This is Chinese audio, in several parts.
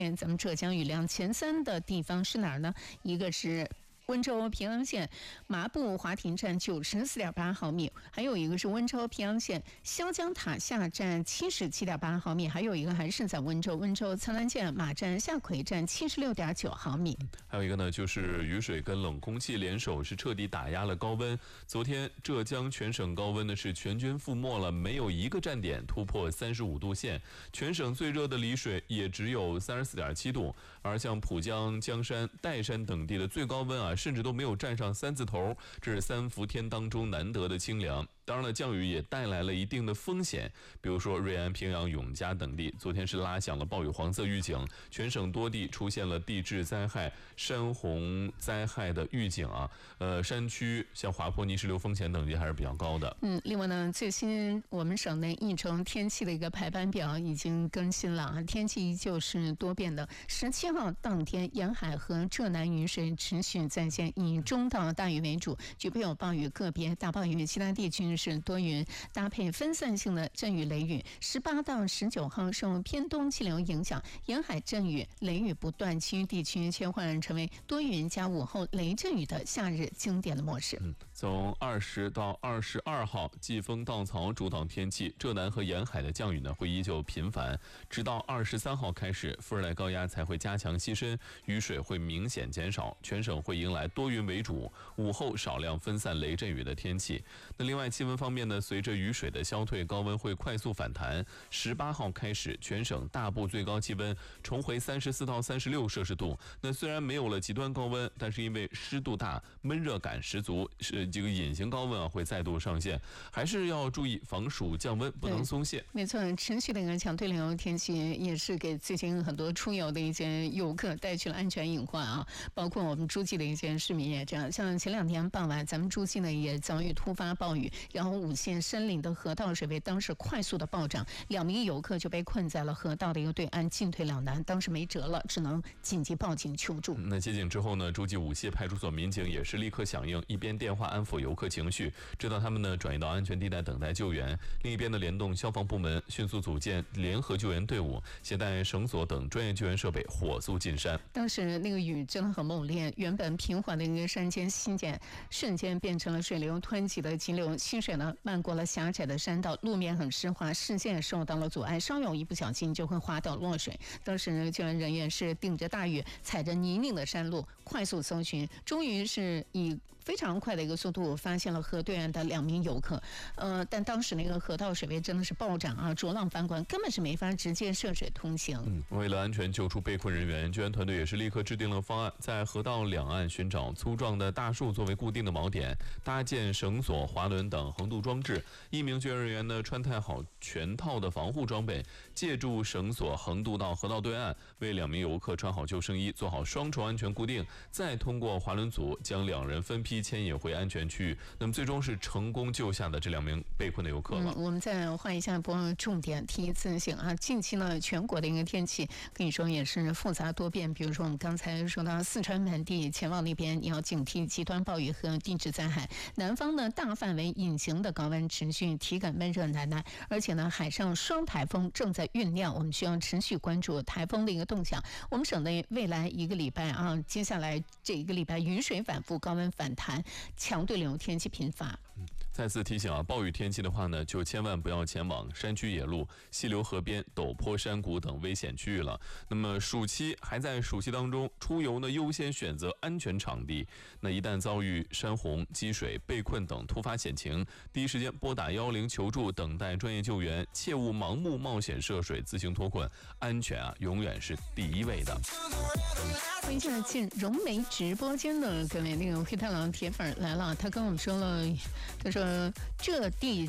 咱们浙江雨量前3的地方是哪儿呢？一个是温州平阳县麻布华亭站94.8毫米，还有一个是温州平阳县湘江塔下站77.8毫米，还有一个还是在温州苍南县马站下奎站76.9毫米。 还有一个呢，就是雨水跟冷空气联手是彻底打压了高温。昨天浙江全省高温呢是全军覆没了，没有一个站点突破35度线，全省最热的丽水也只有34.7度，而像浦江、江山、岱山等地的最高温甚至都没有站上3字头，这是3伏天当中难得的清凉。当然了，降雨也带来了一定的风险，比如说瑞安、平阳、永嘉等地，昨天是拉响了暴雨黄色预警，全省多地出现了地质灾害、山洪灾害的预警山区像滑坡、泥石流风险等级还是比较高的。 另外呢，最新我们省内1周天气的一个排班表已经更新了天气依旧是多变的。17号当天，沿海和浙南雨水持续在线，以中到大雨为主，局部有暴雨，个别大暴雨，其他地区是多云，搭配分散性的阵雨雷雨。18到19号受偏东气流影响，沿海阵雨雷雨不断，其余地区切换成为多云加午后雷阵雨的夏日经典的模式。 从20到22号，季风稻草主导天气，浙南和沿海的降雨呢会依旧频繁，直到23号开始，副热带高压才会加强西伸，雨水会明显减少，全省会迎来多云为主，午后少量分散雷阵雨的天气。那另外气温方面呢，随着雨水的消退，高温会快速反弹。18号开始，全省大部最高气温重回34到36摄氏度。那虽然没有了极端高温，但是因为湿度大、闷热感十足，这个隐形高温会再度上线，还是要注意防暑降温，不能松懈。 没错，持续的一个强对流天气也是给最近很多出游的一些游客带去了安全隐患包括我们诸暨的一些市民也这样。像前2天傍晚，咱们诸暨呢也遭遇突发暴雨，然后5县山林的河道水位当时快速的暴涨，2名游客就被困在了河道的一个对岸，进退两难，当时没辙了，只能紧急报警求助。 那接警之后呢，诸暨5县派出所民警也是立刻响应，一边电话安抚游客情绪，直到他们呢转移到安全地带等待救援；另一边呢，联动消防部门，迅速组建联合救援队伍，携带绳索等专业救援设备，火速进山。 当时那个雨真的很猛烈，原本平缓的一个山间溪涧，瞬间变成了水流湍急的急流，溪水呢漫过了狭窄的山道，路面很湿滑，视线受到了阻碍，稍有一不小心就会滑倒落水。当时救援人员是顶着大雨，踩着泥泞的山路，快速搜寻，终于是以非常快的一个速度发现了河对岸的2名游客。但当时那个河道水位真的是暴涨浊浪翻滚，根本是没法直接涉水通行。 为了安全救出被困人员，救援团队也是立刻制定了方案，在河道两岸寻找粗壮的大树作为固定的锚点，搭建绳索、滑轮等横渡装置。1名救援人员呢穿戴好全套的防护装备，借助绳索横渡到河道对岸，为2名游客穿好救生衣，做好双重安全固定，再通过滑轮组将2人分批牵引回安全区域。那么最终是成功救下的这2名被困的游客了。 我们再换一下播重点，提一次醒近期呢，全国的一个天气跟你说也是复杂多变。比如说我们刚才说到四川盆地前往那边，你要警惕极端暴雨和地质灾害。南方呢，大范围隐形的高温持续，体感闷热难耐，而且呢，海上双台风正在酝酿，我们需要持续关注台风的一个动向。我们省内未来1个礼拜接下来这1个礼拜雨水反复，高温反弹，强对流天气频发。 再次提醒暴雨天气的话呢，就千万不要前往山区野路、溪流、河边、陡坡、山谷等危险区域了。那么暑期还在暑期当中，出游呢优先选择安全场地。那一旦遭遇山洪、积水、被困等突发险情，第一时间拨打110求助，等待专业救援，切勿盲目冒险涉水自行脱困，安全永远是第一位的。 欢迎现在进融媒直播间的各位那个灰太狼铁粉来了，他跟我们说了，他说浙地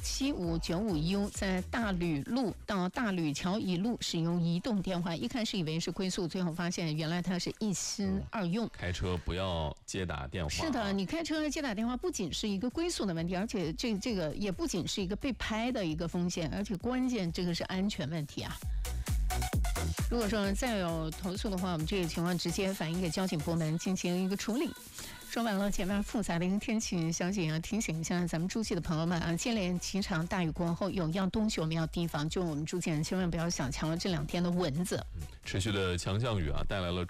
7595U 在大吕路到大吕桥一路使用移动电话，一开始以为是归宿，最后发现原来它是一心二用。 开车不要接打电话。 是的，你开车接打电话不仅是一个归宿的问题，而且这个也不仅是一个被拍的一个风险，而且关键这个是安全问题啊。如果说再有投诉的话，我们这个情况直接反映给交警部门进行一个处理。 说完了简单复杂的一个天气消息啊，提醒一下咱们诸暨的朋友们啊，接连几场大雨过后，有要东西我们要提防，就我们诸暨人千万不要小瞧了这2天的蚊子。 持续的强降雨啊，带来了